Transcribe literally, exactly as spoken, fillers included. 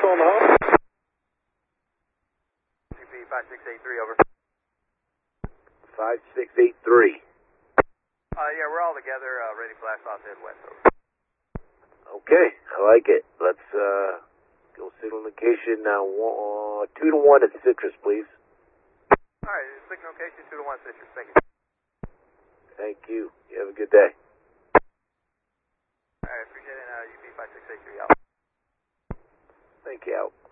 on the home. U P five six eight three, over. five six eight three. Uh, yeah, we're all together, uh, ready for blast off head west, over. Okay, I like it. Let's uh, go signal location now. Uh, two to one at Citrus, please. All right, signal location two to one Citrus. Thank you. Thank you. You have a good day. All right, appreciate it. Uh, U P five six eight three out. Thank you. Out.